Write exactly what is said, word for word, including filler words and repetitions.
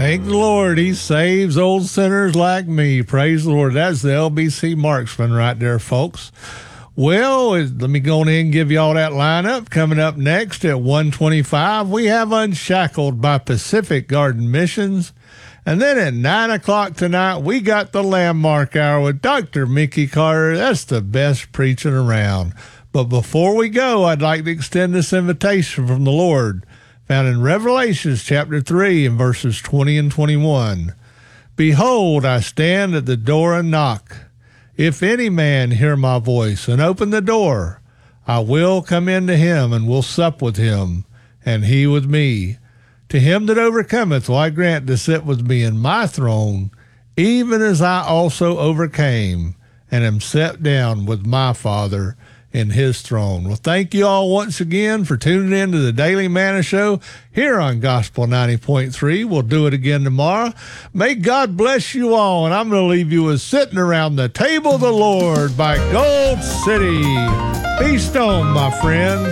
Thank the Lord, he saves old sinners like me. Praise the Lord. That's the L B C Marksman right there, folks. Well, let me go ahead and give you all that lineup. Coming up next at one twenty-five, we have Unshackled by Pacific Garden Missions. And then at nine o'clock tonight, we got the Landmark Hour with Doctor Mickey Carter. That's the best preaching around. But before we go, I'd like to extend this invitation from the Lord, found in Revelations chapter three and verses twenty and twenty-one. Behold, I stand at the door and knock. If any man hear my voice and open the door, I will come into him and will sup with him, and he with me. To him that overcometh will I grant to sit with me in my throne, even as I also overcame, and am set down with my Father in his throne. Well, thank you all once again for tuning in to the Daily Manna Show here on Gospel ninety point three. We'll do it again tomorrow. May God bless you all, and I'm going to leave you with Sitting Around the Table of the Lord by Gold City. Be stoned, my friends.